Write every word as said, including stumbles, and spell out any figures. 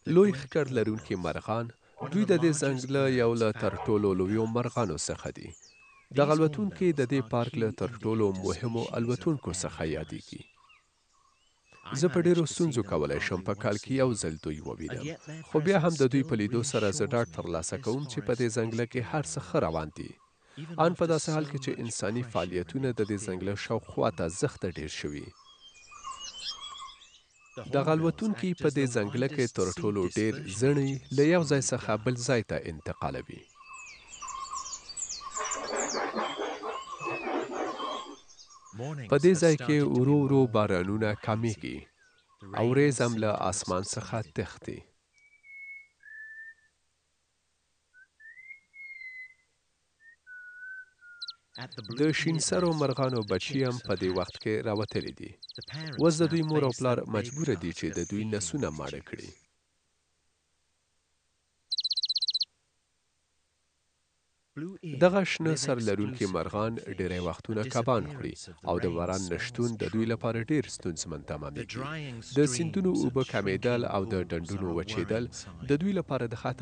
لوی ښکر لرونکي مرغان دوی د دې ځنګله یو له تر ټولو لویو مرغانو څخه دي. دغه الوتونکي د دې پارک له تر ټولو مهمو الوتونکو څخه یادېږي. زه په ډېرو ستونزو کولی شم په کال کې یو ځل دوی ووینم، خو بیا هم د دوی په لیدو سره زه ډاډ ترلاسه کوم چې په دې ځنګله کې هر څه ښه روان دي، ان په داسې حال کې چې انساني فعالیتونه د دې ځنګله شاوخوا ته زښته ډېر شوي. دغه الوتونکي په دې ځنګله کې تر ټولو ډېر زڼې له یو ځای څخه بل ځای ته انتقالوي. په دې ځای کې ورو ورو بارانونه کمیږي او ورېځ هم له اسمان څخه تښتي. د شین سرو مرغانو بچي هم په دې وخت کې راوتلي دي. اوس د دوی مور او پلار مجبوره دي چې د دوی نسونه ماړه کړي. دغه شنه سر لرونکي مرغان ډېری وختونه کبان خوري او د باران نشتون د دوی لپاره ډېر ستونزمن تمامېږي. د سیندونو اوبه کمیدل او د ډنډونو وچېدل د دوی لپاره د خطر